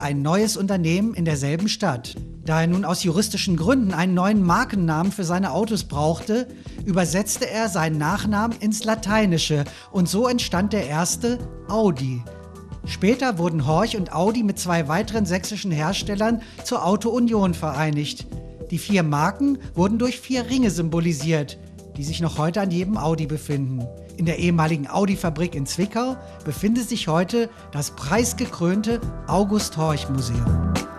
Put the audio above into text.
ein neues Unternehmen in derselben Stadt. Da er nun aus juristischen Gründen einen neuen Markennamen für seine Autos brauchte, übersetzte er seinen Nachnamen ins Lateinische und so entstand der erste Audi. Später wurden Horch und Audi mit 2 weiteren sächsischen Herstellern zur Auto Union vereinigt. Die 4 Marken wurden durch 4 Ringe symbolisiert, die sich noch heute an jedem Audi befinden. In der ehemaligen Audi-Fabrik in Zwickau befindet sich heute das preisgekrönte August Horch Museum.